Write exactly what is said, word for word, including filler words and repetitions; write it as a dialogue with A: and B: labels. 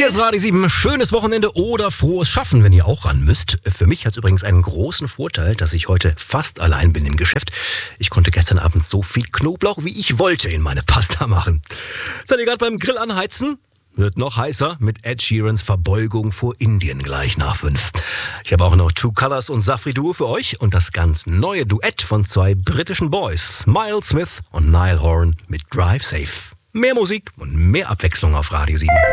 A: Hier ist Radio sieben. Schönes Wochenende oder frohes Schaffen, wenn ihr auch ran müsst. Für mich hat es übrigens einen großen Vorteil, dass ich heute fast allein bin im Geschäft. Ich konnte gestern Abend so viel Knoblauch, wie ich wollte, in meine Pasta machen. Seid ihr gerade beim Grill anheizen? Wird noch heißer mit Ed Sheerans Verbeugung vor Indien gleich nach fünf. Ich habe auch noch Two Colors und Safri Duo für euch und das ganz neue Duett von zwei britischen Boys, Miles Smith und Niall Horan mit Drive Safe. Mehr Musik und mehr Abwechslung auf Radio sieben.